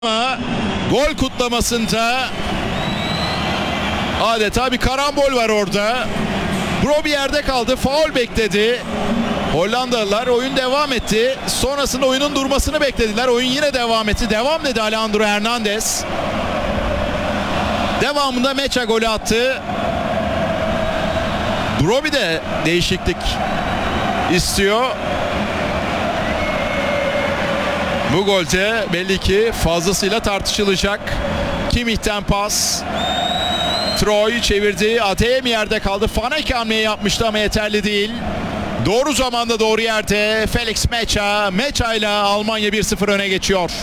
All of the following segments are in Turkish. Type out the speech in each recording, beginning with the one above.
Ama gol kutlamasında adeta bir karambol var orada. Bro bir yerde kaldı. Faul bekledi. Hollandalılar, oyun devam etti. Sonrasında oyunun durmasını beklediler. Oyun yine devam etti. Devam dedi Alejandro Hernandez. Devamında Mecha golü attı. Broby de değişiklik istiyor. Bu golde belli ki fazlasıyla tartışılacak. Kimmich'ten pas. Troy çevirdi. Adeyemi yerde kaldı. Fanek hamleyi yapmıştı ama yeterli değil. Doğru zamanda doğru yerde Felix Mecha. Mecha ile Almanya 1-0 öne geçiyor.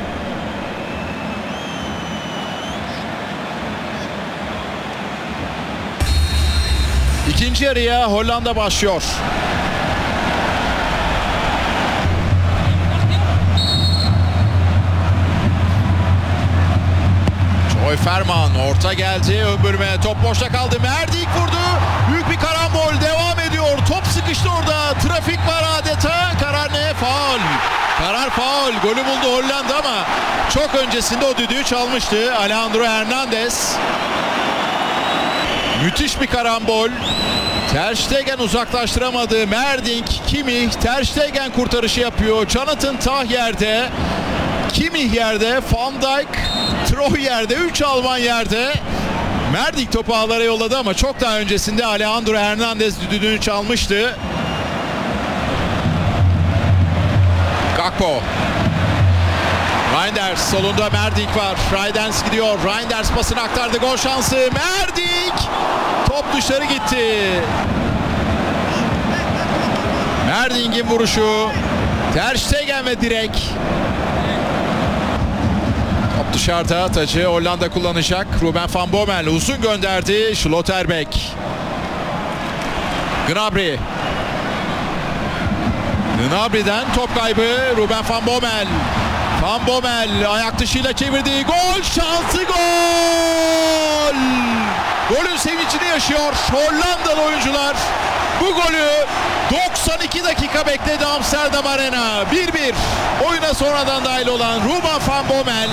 İkinci yarıya Hollanda başlıyor. Joy Ferman orta geldi. Ömbürme top boşta kaldı. Merdik vurdu. Büyük bir karambol devam ediyor. Top sıkıştı orada. Trafik var adeta. Karar ne? Faul. Karar faul. Golü buldu Hollanda ama çok öncesinde o düdüğü çalmıştı Alejandro Hernandez. Müthiş bir karambol. Ter Stegen uzaklaştıramadı. Merdink, Kimmich, Ter Stegen kurtarışı yapıyor. Jonathan Tah yerde. Kimmich yerde. Van Dijk, Troy yerde. 3 Alman yerde. Merdink topu ağlara yolladı ama çok daha öncesinde Alejandro Hernandez düdüğünü çalmıştı. Gakpo. Reinders solunda Merdink var. Reinders gidiyor. Reinders pasını aktardı. Gol şansı. Merdink. Top dışarı gitti. Merdink'in vuruşu. Ter Stegen ve direk. Top dışarıda. Tacı Hollanda kullanacak. Ruben van Bommel uzun gönderdi. Schlotterbeck. Gnabry. Gnabry'den top kaybı. Ruben van Bommel. Van Bommel ayak dışıyla çevirdiği gol şansı, gol! Golün sevincini yaşıyor Hollandalı oyuncular. Bu golü 92 dakika bekledi Amsterdam Arena. 1-1 oyuna sonradan dahil olan Ruben van Bommel.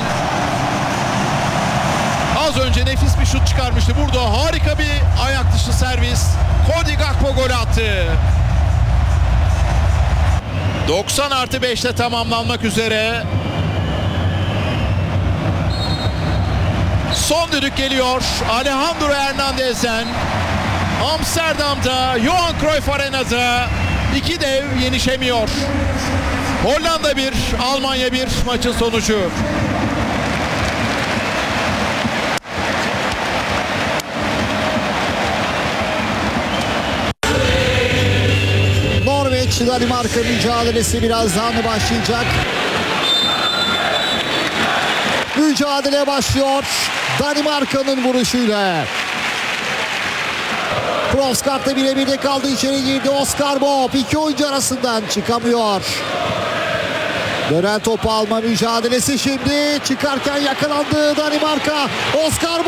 Az önce nefis bir şut çıkarmıştı. Burada harika bir ayak dışı servis. Cody Gakpo gol attı. 90+5'te tamamlanmak üzere. Son düdük geliyor Alejandro Hernandez'den. Amsterdam'da Johan Cruyff Arena'da iki dev yenişemiyor. Hollanda 1, Almanya 1 maçın sonucu. Norveç-Danimarka mücadelesi birazdan başlayacak. Mücadele başlıyor. Danimarka'nın vuruşuyla. Kroosgaard'da birebirde kaldı, içeri girdi. Oscar Bob iki oyuncu arasından çıkamıyor. Dönen topu alma mücadelesi şimdi. Çıkarken yakalandı Danimarka. Oscar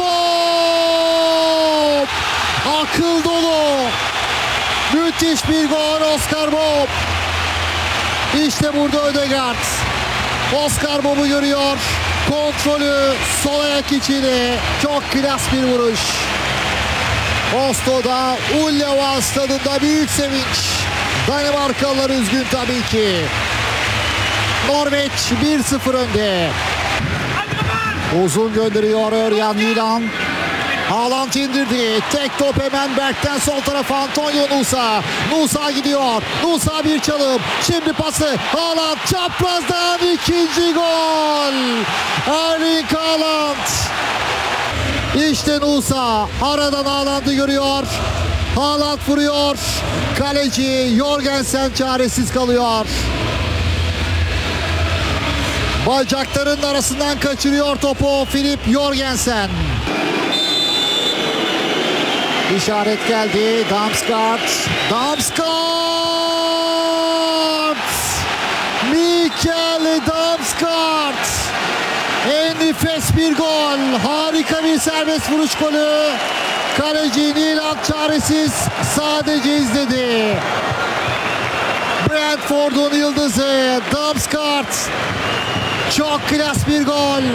Bob! Akıl dolu. Müthiş bir gol Oscar Bob. İşte burada Ødegaard. Oscar Bob'u görüyor. Kontrolü sol ayak içine. Çok klas bir vuruş. Oslo'da Ullevål stadında büyük sevinç. Danimarkalılar üzgün tabii ki. Norveç 1-0 önde. Uzun gönderiyor Örjan Milan. Haaland indirdi. Tek top hemen Berg'den sol tarafa Antonio Nusa. Nusa gidiyor. Nusa bir çalım. Şimdi pası. Haaland çaprazdan ikinci gol. Erling Haaland. İşte Nusa. Aradan Haaland'ı görüyor. Haaland vuruyor. Kaleci Jorgensen çaresiz kalıyor. Bacaklarının arasından kaçırıyor topu Filip Jorgensen. İşaret geldi. Damsgaard. Damsgaard! Mikkel Damsgaard! En nefes bir gol. Harika bir serbest vuruş golü. Kaleci Nyland çaresiz sadece izledi. Brentford'un yıldızı Damsgaard Çok klas bir gol.